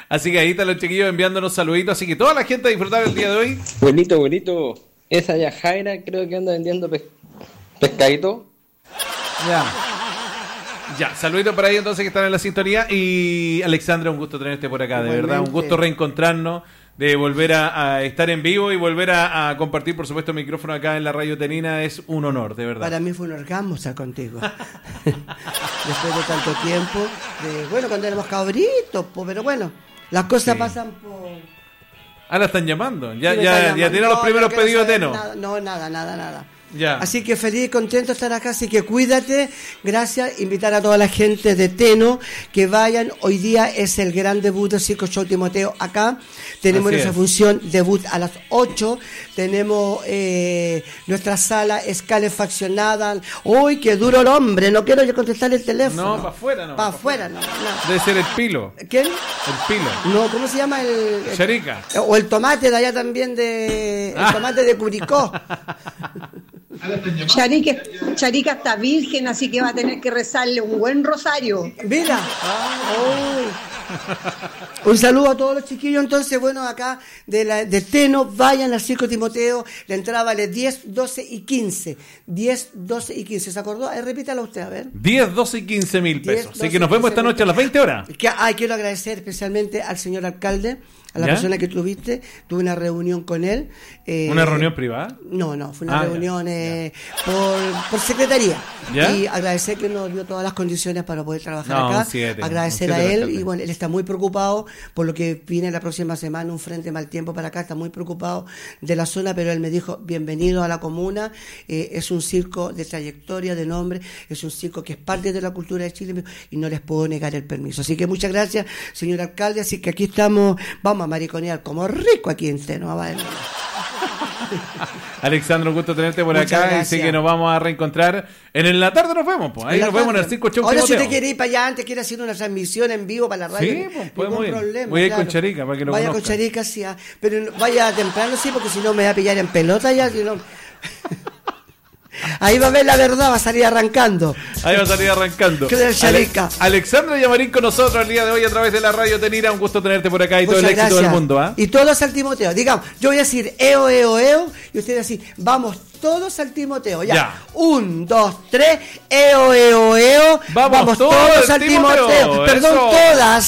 Así que ahí están los chiquillos enviándonos saluditos. Así que toda la gente a disfrutar el día de hoy. Buenito. Esa Yajaira creo que anda vendiendo pescadito. Ya, saluditos para ahí entonces que están en la sintonía. Y Alexandra, un gusto tenerte por acá, de verdad. Un gusto reencontrarnos, de volver a estar en vivo y volver a compartir, por supuesto, el micrófono acá en la Radio Tenina. Es un honor, de verdad. Para mí fue un orgasmo estar contigo. Después de tanto tiempo. Cuando éramos cabritos, pero bueno, las cosas pasan por... Ahora están llamando. Ya tienen los primeros pedidos de Teno. Nada. Ya. Así que feliz y contento de estar acá, así que cuídate, gracias, invitar a toda la gente de Teno que vayan, hoy día es el gran debut del Circo Show Timoteo acá, tenemos nuestra función debut a las 8, tenemos nuestra sala es calefaccionada, uy, qué duro el hombre, no quiero yo contestar el teléfono. No, para afuera no. Para afuera no. Debe ser el Pilo. ¿Quién? El Pilo. No, ¿cómo se llama el Charica? O el tomate de allá también el tomate de Curicó. Charica está virgen, así que va a tener que rezarle un buen rosario. Mira. Un saludo a todos los chiquillos, entonces, acá de Teno, vayan al Circo Timoteo, la entrada vale 10, 12 y 15. 10, 12 y 15, ¿se acordó? Repítala usted, a ver. 10, 12 y 15 mil pesos. 10, así que nos vemos esta noche a las 20 horas. Quiero agradecer especialmente al señor alcalde, a la persona que tuviste, tuve una reunión con él. ¿Una reunión privada? No, fue una reunión por secretaría. ¿Ya? Y agradecer que nos dio todas las condiciones para poder trabajar acá. Agradecer a él, y él está muy preocupado por lo que viene la próxima semana, un frente mal tiempo para acá, está muy preocupado de la zona, pero él me dijo, bienvenido a la comuna, es un circo de trayectoria, de nombre, es un circo que es parte de la cultura de Chile y no les puedo negar el permiso. Así que muchas gracias, señor alcalde, así que aquí estamos, vamos a mariconear como rico aquí en Teno. Alexandro, un gusto tenerte por acá. Gracias. Así que nos vamos a reencontrar en la tarde, nos vemos, pues. Ahí nos vemos en el Circo Show. Ahora, si te quiere ir para allá, antes quiere hacer una transmisión en vivo para la radio. Sí, pues podemos ir. Problema, voy a ir con Charica para que lo vaya conozca. Con Charica, sí, pero vaya temprano, sí, porque si no me va a pillar en pelota ya, si no... Ahí va a ver la verdad, va a salir arrancando. Alexandra Llamarín con nosotros el día de hoy a través de la Radio Tenira. Un gusto tenerte por acá y todo el éxito del mundo. Y todos los al Timoteo. Digamos, yo voy a decir eo, y ustedes así, vamos todos al Timoteo. Ya. 1, 2, 3, eo. Vamos todos al Timoteo. Perdón, todas.